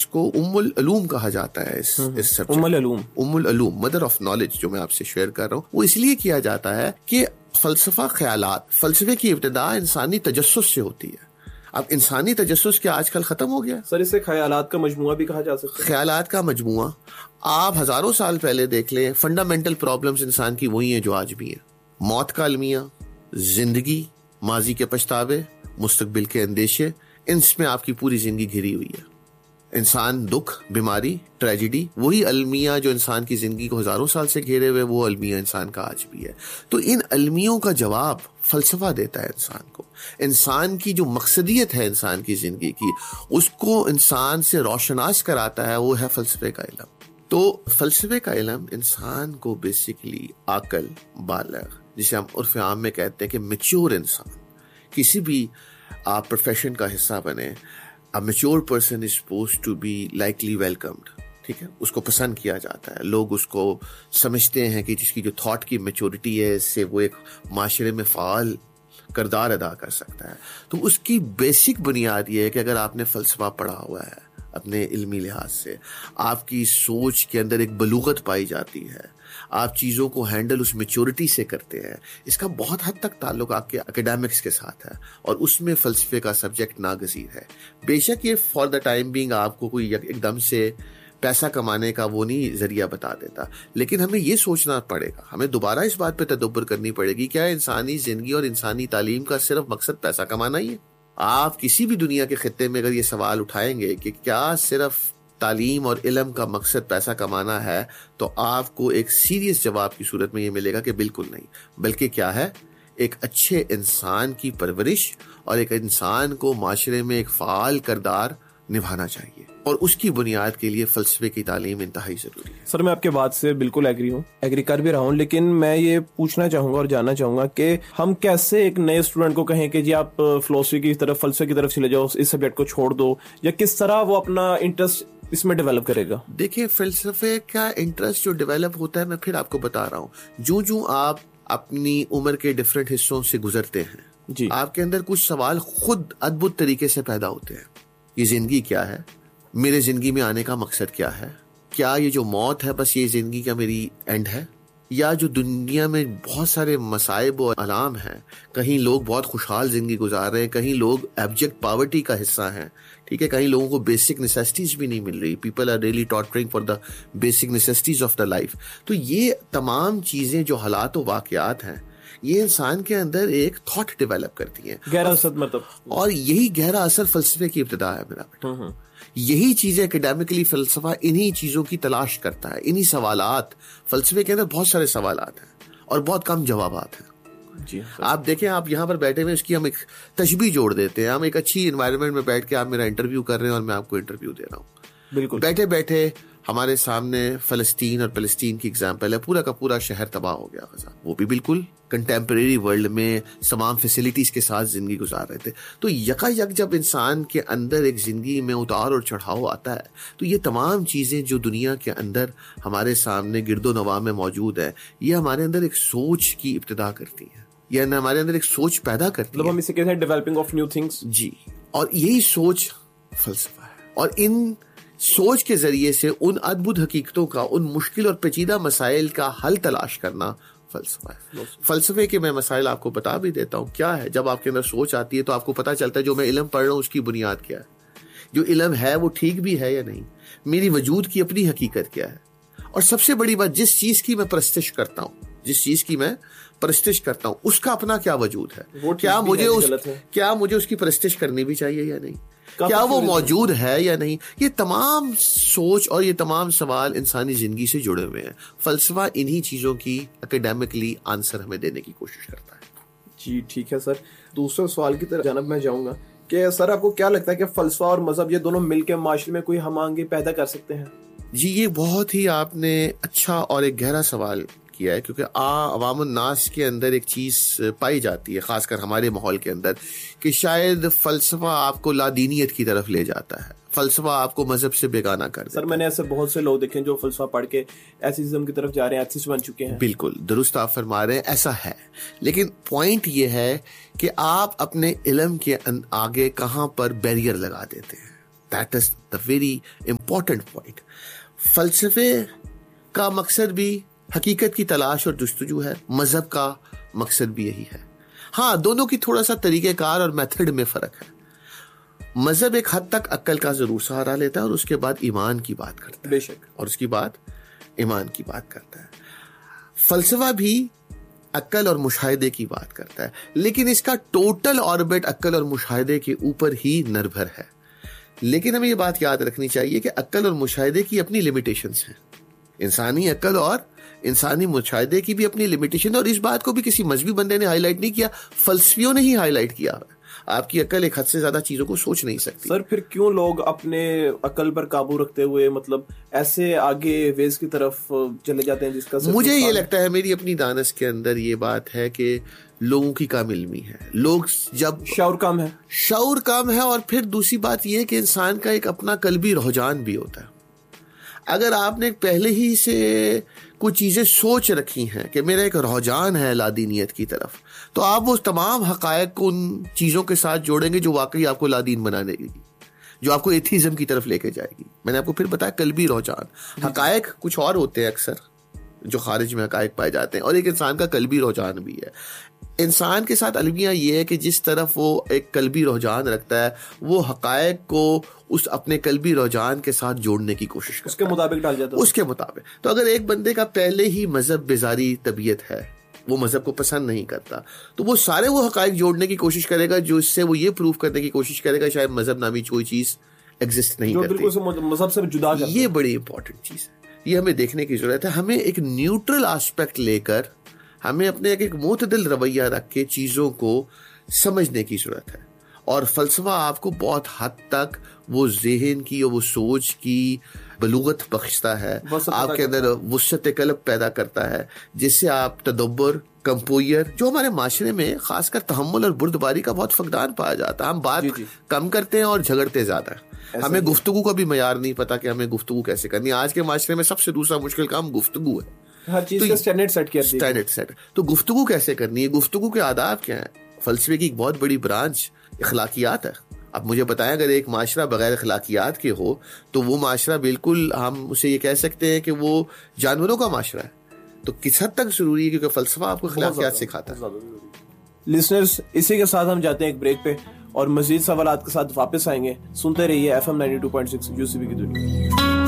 کو ام العلوم کہا جاتا ہے. اس سبجیکٹ ام العلوم مدر آف نالج جو میں آپ سے شیئر کر رہا ہوں, وہ اس لیے کیا جاتا ہے کہ فلسفہ خیالات, فلسفے کی ابتدا انسانی تجسس سے ہوتی ہے. اب انسانی تجسس کیا آج کل ختم ہو گیا؟ سر اسے خیالات کا مجموعہ بھی کہا جا سکتا ہے. خیالات کا مجموعہ. آپ ہزاروں سال پہلے دیکھ لیں, فنڈامنٹل پرابلمز انسان کی وہی ہیں جو آج بھی ہیں. موت کا المیہ, زندگی, ماضی کے پچھتاوے, مستقبل کے اندیشے, ان میں آپ کی پوری زندگی گھری ہوئی ہے. انسان دکھ, بیماری, ٹریجڈی, وہی المیہ جو انسان کی زندگی کو ہزاروں سال سے گھیرے ہوئے, وہ المیہ انسان کا آج بھی ہے. تو ان المیوں کا جواب فلسفہ دیتا ہے انسان کو. انسان کی جو مقصدیت ہے انسان کی زندگی کی, اس کو انسان سے روشناس کراتا ہے, وہ ہے فلسفے کا علم. تو فلسفے کا علم انسان کو بیسیکلی عاقل, بالغ, جسے ہم عرف عام میں کہتے ہیں کہ میچور انسان, کسی بھی آپ پروفیشن کا حصہ بنے, a mature person is supposed to be likely welcomed. ٹھیک ہے, اس کو پسند کیا جاتا ہے, لوگ اس کو سمجھتے ہیں کہ جس کی جو تھاٹ کی میچورٹی ہے, اس سے وہ ایک معاشرے میں فعال کردار ادا کر سکتا ہے. تو اس کی بیسک بنیاد یہ ہے کہ اگر آپ نے فلسفہ پڑھا ہوا ہے اپنے علمی لحاظ سے, آپ کی سوچ کے اندر ایک بلوغت پائی جاتی ہے, آپ چیزوں کو ہینڈل اس میچورٹی سے کرتے ہیں. اس کا بہت حد تک تعلق آپ کے اکیڈیمکس کے ساتھ ہے, اور اس میں فلسفے کا سبجیکٹ ناگزیر ہے. بے شک یہ فار دا ٹائم بینگ آپ کو کوئی ایک دم سے پیسہ کمانے کا وہ نہیں ذریعہ بتا دیتا, لیکن ہمیں یہ سوچنا پڑے گا, ہمیں دوبارہ اس بات پہ تدبر کرنی پڑے گی, کیا انسانی زندگی اور انسانی تعلیم کا صرف مقصد پیسہ کمانا ہی ہے؟ آپ کسی بھی دنیا کے خطے میں اگر یہ سوال اٹھائیں گے کہ کیا صرف تعلیم اور علم کا مقصد پیسہ کمانا ہے, تو آپ کو ایک سیریس جواب کی صورت میں یہ ملے گا کہ بالکل نہیں, بلکہ کیا ہے, ایک اچھے انسان کی پرورش اور ایک انسان کو معاشرے میں ایک فعال کردار نبھانا چاہیے, اور اس کی بنیاد کے لیے فلسفے کی تعلیم انتہائی ضروری ہے. سر میں آپ کے بات سے بالکل ایگری کر بھی رہا ہوں, لیکن میں یہ پوچھنا چاہوں گا اور جاننا چاہوں گا کہ ہم کیسے ایک نئے اسٹوڈنٹ کو کہیں کہ جی آپ فلسفی کی طرف, فلسفے کی طرف چلے جاؤ, اس سبجیکٹ کو چھوڑ دو, یا کس طرح وہ اپنا انٹرسٹ اس میں ڈیولپ کرے گا؟ دیکھیں, فلسفے کا انٹرسٹ جو ڈیولپ ہوتا ہے, میں پھر آپ کو بتا رہا ہوں, جو آپ اپنی عمر کے ڈفرینٹ حصوں سے گزرتے ہیں, جی, آپ کے اندر کچھ سوال خود ادبھت طریقے سے پیدا ہوتے ہیں. یہ زندگی کیا ہے, میرے زندگی میں آنے کا مقصد کیا ہے, کیا یہ جو موت ہے بس یہ زندگی کا میری اینڈ ہے, یا جو دنیا میں بہت سارے مصائب و آلام ہیں, کہیں لوگ بہت خوشحال زندگی گزار رہے ہیں, کہیں لوگ ایبجیکٹ پاورٹی کا حصہ ہیں, ٹھیک ہے, کہیں لوگوں کو بیسک نیسیسٹیز بھی نہیں مل رہی, people are really torturing for the basic necessities of the life. تو یہ تمام چیزیں جو حالات و واقعات ہیں, یہ انسان کے اندر ایک تھاٹ ڈیولپ کرتی ہیں, گہرا اثر, مطلب, اور یہی گہرا اثر فلسفے کی ابتدا ہے میرا بیٹا. یہی چیزیں اکیڈیمکلی فلسفہ انہی چیزوں کی تلاش کرتا ہے, انہی سوالات. فلسفے کے اندر بہت سارے سوالات ہیں اور بہت کم جوابات ہیں. جی, آپ دیکھیں, آپ یہاں پر بیٹھے ہوئے, اس کی ہم ایک تشبیہ جوڑ دیتے ہیں, ہم ایک اچھی انوائرمنٹ میں بیٹھ کے آپ میرا انٹرویو کر رہے ہیں اور میں آپ کو انٹرویو دے رہا ہوں. بالکل بیٹھے بیٹھے ہمارے سامنے فلسطین اور فلسطین کی اگزامپل ہے, پورا کا پورا شہر تباہ ہو گیا غزہ, وہ بھی بالکل کنٹمپریری ورلڈ میں تمام فیسلٹیز کے ساتھ زندگی گزار رہے تھے. تو یکا یک جب انسان کے اندر ایک زندگی میں اتار اور چڑھاؤ آتا ہے, تو یہ تمام چیزیں جو دنیا کے اندر ہمارے سامنے گرد و نواح میں موجود ہے, یہ ہمارے اندر ایک سوچ کی ابتدا کرتی ہیں, یعنی ہمارے اندر ایک سوچ پیدا کرتی ہے. ہم اسے کہتے ہیں ڈیولپنگ آف نیو تھنگس. جی, اور یہی سوچ فلسفہ ہے, اور ان سوچ کے ذریعے سے ان ادبھت حقیقتوں کا, ان مشکل اور پیچیدہ مسائل کا حل تلاش کرنا فلسفہ ہے. فلسفے کے میں مسائل آپ کو بتا بھی دیتا ہوں کیا ہے. جب آپ کے اندر سوچ آتی ہے تو آپ کو پتا چلتا ہے جو میں علم پڑھ رہا ہوں اس کی بنیاد کیا ہے, جو علم ہے وہ ٹھیک بھی ہے یا نہیں, میری وجود کی اپنی حقیقت کیا ہے, اور سب سے بڑی بات, جس چیز کی میں پرستش کرتا ہوں, جس چیز کی میں پرستش کرتا ہوں, اس کا اپنا کیا وجود ہے, کیا مجھے اس کی پرستش کرنی بھی چاہیے یا نہیں, کیا وہ موجود ہے یا نہیں. یہ تمام سوچ اور یہ تمام سوال انسانی زندگی سے جڑے ہوئے ہیں. فلسفہ انہی چیزوں کی اکیڈیمکلی آنسر ہمیں دینے کی کوشش کرتا ہے. جی ٹھیک ہے سر, دوسرے سوال کی طرف جانب میں جاؤں گا کہ سر آپ کو کیا لگتا ہے کہ فلسفہ اور مذہب یہ دونوں مل کے معاشرے میں کوئی ہم آہنگی پیدا کر سکتے ہیں؟ جی, یہ بہت ہی آپ نے اچھا اور ایک گہرا سوال کیا ہے, کیونکہ عوام الناس کے اندر ایک چیز پائی جاتی ہے, خاص کر ہمارے ماحول کے اندر, کہ شاید فلسفہ آپ کو لادینیت کی طرف لے جاتا ہے, فلسفہ آپ کو مذہب سے بیگانہ کر دیتا ہے. سر میں نے ایسے بہت سے لوگ دیکھے جو فلسفہ پڑھ کے ایتھیزم کی طرف جا رہے ہیں, ایتھیسٹ بن چکے ہیں. بالکل درست آپ فرما رہے ہیں, ایسا ہے, لیکن پوائنٹ یہ ہے کہ آپ اپنے علم کے آگے کہاں پر بیریئر لگا دیتے ہیں. That is the very important point. फलसफे का मकसद भी हकीकत की तलाश और जुस्तजू है, मजहब का मकसद भी यही है. हाँ, दोनों की थोड़ा सा तरीकेकार और मेथड में फर्क है. मजहब एक हद तक अक्ल का जरूर सहारा लेता है और उसके बाद ईमान की बात करता है, बेशक, और उसकी बात ईमान की बात करता है. फलसफा भी अक्ल और मुशाहिदे की बात करता है, लेकिन इसका टोटल ऑर्बिट अक्ल और मुशाहिदे के ऊपर ही निर्भर है. लेकिन हमें ये बात याद रखनी चाहिए कि अक्ल और मुशाहिदे की अपनी लिमिटेशंस हैं. इंसानी अक्ल और इंसानी मुशाहिदे की भी अपनी लिमिटेशन, और इस बात को भी किसी मजहबी बंदे ने हाईलाइट नहीं किया, फलसफियों ने ही हाईलाइट किया. आपकी अक्ल एक हद से ज्यादा चीजों को सोच नहीं सकती. सर फिर क्यों लोग अपने अक्ल पर काबू रखते हुए मतलब ऐसे आगे वेज की तरफ चले जाते हैं जिसका मुझे ये लगता है, मेरी अपनी दानस के अंदर ये बात है कि लोगों की कम इल्मी है. लोग जब शऊर कम है, और फिर दूसरी बात ये कि इंसान का एक अपना कल्बी रुझान भी होता है. अगर आपने पहले ही से कुछ चीजें सोच रखी हैं कि मेरा एक रुझान है लादीनियत की तरफ, तो आप वो तमाम हकायक को उन चीजों के साथ जोड़ेंगे जो वाकई आपको लादीन बना देगी, जो आपको एथीज्म की तरफ लेके जाएगी. मैंने आपको फिर बताया कल्बी रुझान. हकायक कुछ और होते हैं अक्सर जो खारिज में हकायक पाए जाते हैं, और एक इंसान का कल्बी रुझान भी है. इंसान के साथ अलमिया ये है कि जिस तरफ वो एक कल्बी रुझान रखता है, वो हकायक को उस अपने कल्बी रुझान के साथ जोड़ने की कोशिश करता है, उसके मुताबिक डाल जाता है. उसके मुताबिक. तो अगर एक बंदे का पहले ही मजहब बेजारी तबीयत है, वो मजहब को पसंद नहीं करता, तो वो सारे वो हकायक जोड़ने की कोशिश करेगा जो इससे वो ये प्रूव करने की कोशिश करेगा शायद मजहब नामी कोई चीज एग्जिस्ट नहीं करती, मजहब से जुदा. ये बड़ी इंपॉर्टेंट चीज है, ये हमें देखने की जरूरत है. हमें एक न्यूट्रल एस्पेक्ट लेकर, हमें अपने एक मुतदिल रवैया रख के चीजों को समझने की जरूरत है. और फलसफा आपको बहुत हद तक वो ज़हन की और वो सोच की बलूगत बख्शता है, आपके अंदर वुसअत कल्ब पैदा करता है, जिससे आप तदब्बर, कंपोयर, जो हमारे माशरे में खासकर तहम्मुल और बुर्दबारी का बहुत फकदान पाया जाता है. हम बात कम करते हैं और झगड़ते ज्यादा है. हमें गुफ्तगू का भी मयार नहीं पता कि हमें गुफ्तगू कैसे करनी है. आज के माशरे में सबसे दूसरा मुश्किल काम गुफ्तगू है. हर चीज का स्टैंडर्ड सेट. तो गुफ्तगू कैसे करनी है, गुफ्तगू के आदाब क्या है. फलसफे की एक बहुत बड़ी ब्रांच इखलाकियात है. अब मुझे बताएं, अगर एक माशरा बगैर इखलाकियात के हो तो वो माशरा बिल्कुल, हम उसे ये कह सकते हैं कि वो जानवरों का माशरा है. तो किस हद तक जरूरी है, क्योंकि फलसफा आपको इखलाकियात सिखाता है. लिसनर्स, इसी के साथ हम जाते हैं एक ब्रेक पे और मजीद सवालात के साथ वापस आएंगे. सुनते रहिए FM 92.6 UCB की दुनिया.